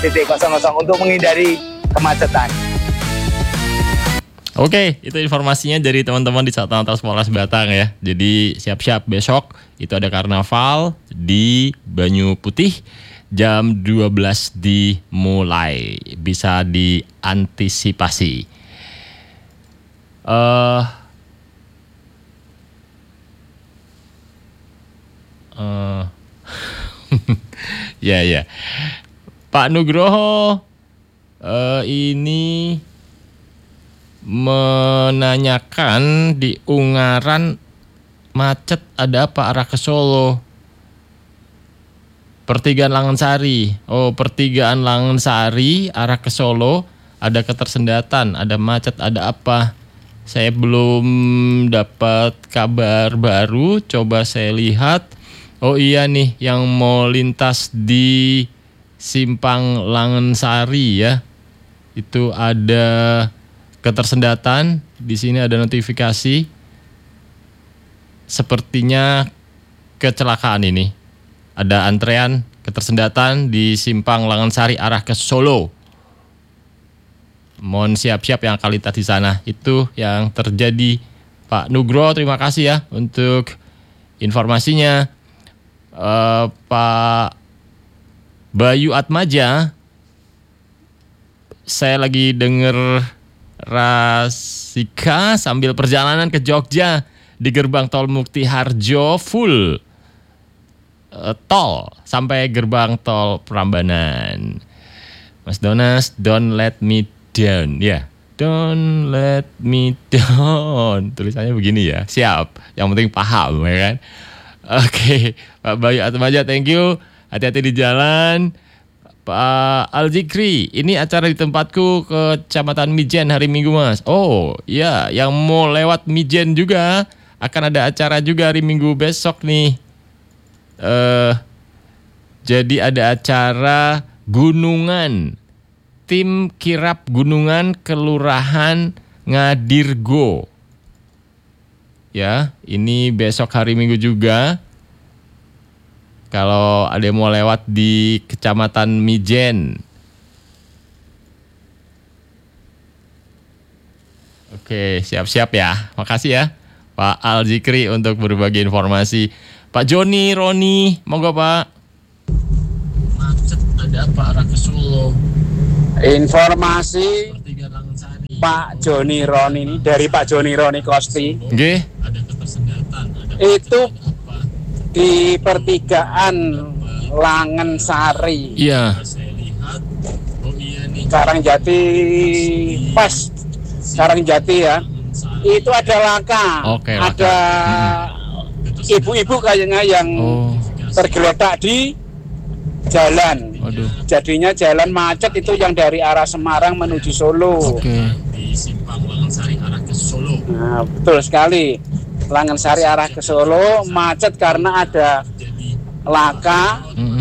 untuk menghindari kemacetan. Oke, itu informasinya dari teman-teman di Satlantas Polres Batang ya. Jadi siap-siap besok itu ada karnaval di Banyu Putih jam 12 dimulai. Bisa diantisipasi. Ya. Pak Nugroho ini menanyakan di Ungaran macet ada apa arah ke Solo? Pertigaan Langensari. Oh, pertigaan Langensari arah ke Solo ada ketersendatan, ada macet, ada apa? Saya belum dapat kabar baru, coba saya lihat. Oh iya nih, yang mau lintas di Simpang Langensari ya. Itu ada ketersendatan, di sini ada notifikasi. Sepertinya kecelakaan ini. Ada antrean ketersendatan di Simpang Langensari arah ke Solo. Mohon siap-siap yang akan lintas di sana. Itu yang terjadi. Pak Nugro, terima kasih ya untuk informasinya. Pak Bayu Atmaja, saya lagi denger Rasika sambil perjalanan ke Jogja di gerbang tol Mukti Harjo full tol sampai gerbang tol Prambanan. Mas Donas, don't let me down ya. Don't let me down. Tulisannya begini ya. Siap. Yang penting paham ya kan. Oke, Pak Bayu Atmaja, thank you. Hati-hati di jalan. Pak Aljikri, ini acara di tempatku Kecamatan Mijen hari Minggu Mas. Oh iya, yang mau lewat Mijen juga akan ada acara juga hari Minggu besok nih. Jadi ada acara Gunungan, tim kirap Gunungan Kelurahan Ngadirgo. Ya, ini besok hari Minggu juga. Kalau ada yang mau lewat di Kecamatan Mijen. Oke, siap-siap ya. Makasih ya Pak Aljikri untuk berbagi informasi. Pak Joni Roni, monggo Pak. Macet ada apa arah ke Solo? Informasi Pak Joni Roni ini dari Pak Joni Roni Kosti. Nggih. Ada ketersendatan. Itu di pertigaan Langensari. Iya. Karangjati, pas Karangjati ya. Itu ada laka. Oke, laka. Ada ibu-ibu kayaknya yang tergeletak di jalan. Waduh. Jadinya jalan macet itu yang dari arah Semarang menuju Solo. Oke. Di Simpang Langensari arah ke Solo. Nah, betul sekali. Langensari arah ke Solo macet karena ada laka.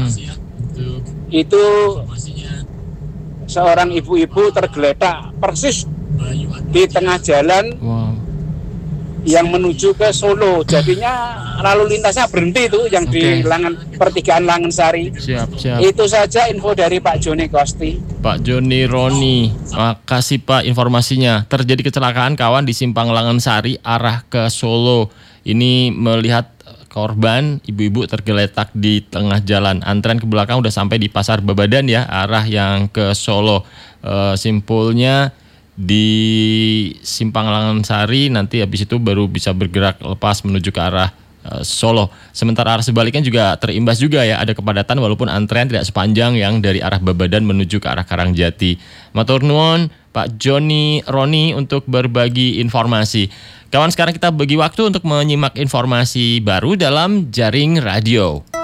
Itu seorang ibu-ibu tergeletak persis di tengah jalan yang menuju ke Solo. Jadinya lalu lintasnya berhenti itu yang di pertigaan Langensari. Siap. Itu saja info dari Pak Joni Kosti. Pak Joni Roni, makasih Pak informasinya. Terjadi kecelakaan kawan di Simpang Langensari arah ke Solo. Ini melihat korban ibu-ibu tergeletak di tengah jalan. Antrean ke belakang udah sampai di Pasar Babadan ya, arah yang ke Solo. Simpulnya di Simpang Langensari, nanti habis itu baru bisa bergerak lepas menuju ke arah Solo. Sementara arah sebaliknya juga terimbas juga ya, ada kepadatan walaupun antrean tidak sepanjang yang dari arah Babadan menuju ke arah Karangjati. Matur nuwun Pak Joni Roni untuk berbagi informasi. Kawan, sekarang kita bagi waktu untuk menyimak informasi baru dalam Jaring Radio.